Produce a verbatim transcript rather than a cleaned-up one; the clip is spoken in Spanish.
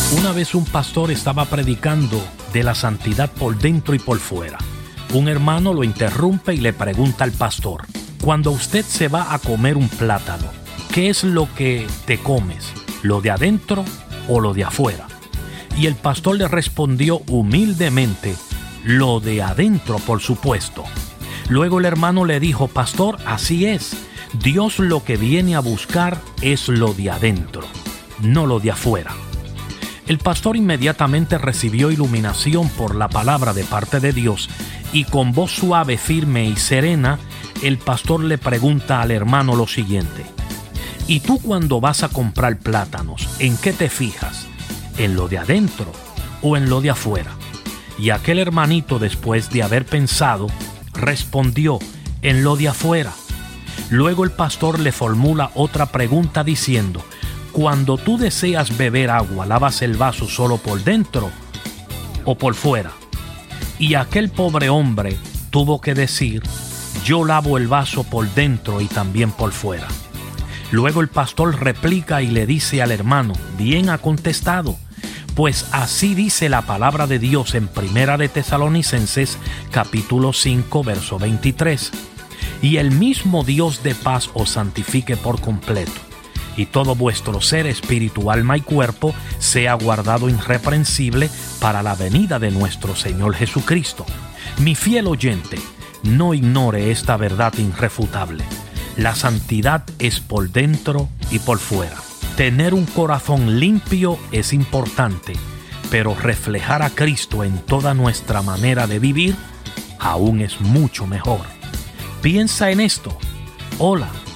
Una vez un pastor estaba predicando de la santidad por dentro y por fuera. Un hermano lo interrumpe y le pregunta al pastor: cuando usted se va a comer un plátano, ¿qué es lo que te comes? ¿Lo de adentro o lo de afuera? Y el pastor le respondió humildemente: lo de adentro, por supuesto. Luego el hermano le dijo: pastor, así es. Dios lo que viene a buscar es lo de adentro, no lo de afuera. El pastor inmediatamente recibió iluminación por la palabra de parte de Dios y con voz suave, firme y serena, el pastor le pregunta al hermano lo siguiente: ¿y tú cuando vas a comprar plátanos, en qué te fijas? ¿En lo de adentro o en lo de afuera? Y aquel hermanito, después de haber pensado, respondió: en lo de afuera. Luego el pastor le formula otra pregunta diciendo: cuando tú deseas beber agua, ¿lavas el vaso solo por dentro o por fuera? Y aquel pobre hombre tuvo que decir: yo lavo el vaso por dentro y también por fuera. Luego el pastor replica y le dice al hermano: bien ha contestado, pues así dice la palabra de Dios en Primera de Tesalonicenses capítulo cinco verso veintitrés. Y el mismo Dios de paz os santifique por completo, y todo vuestro ser, espíritu, alma y cuerpo sea guardado irreprensible para la venida de nuestro Señor Jesucristo. Mi fiel oyente, no ignore esta verdad irrefutable. La santidad es por dentro y por fuera. Tener un corazón limpio es importante, pero reflejar a Cristo en toda nuestra manera de vivir aún es mucho mejor. Piensa en esto. Hola,